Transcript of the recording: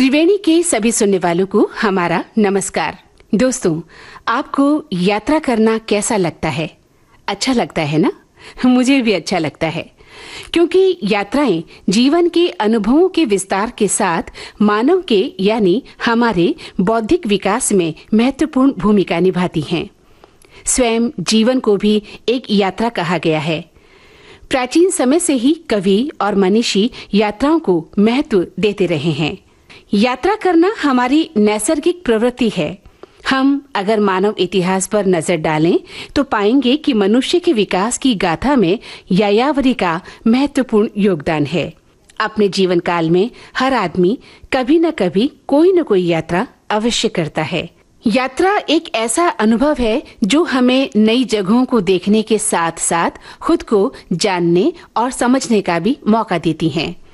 त्रिवेणी के सभी सुनने वालों को हमारा नमस्कार। दोस्तों, आपको यात्रा करना कैसा लगता है? अच्छा लगता है ना? मुझे भी अच्छा लगता है, क्योंकि यात्राएं जीवन के अनुभवों के विस्तार के साथ मानव के यानी हमारे बौद्धिक विकास में महत्वपूर्ण भूमिका निभाती हैं। स्वयं जीवन को भी एक यात्रा कहा गया है। प्राचीन समय से ही कवि और मनीषी यात्राओं को महत्व देते रहे हैं। यात्रा करना हमारी नैसर्गिक प्रवृत्ति है। हम अगर मानव इतिहास पर नजर डालें तो पाएंगे कि मनुष्य के विकास की गाथा में यायावरी का महत्वपूर्ण योगदान है। अपने जीवन काल में हर आदमी कभी न कभी कोई न कोई यात्रा अवश्य करता है। यात्रा एक ऐसा अनुभव है जो हमें नई जगहों को देखने के साथ साथ खुद को जानने और समझने का भी मौका देती है।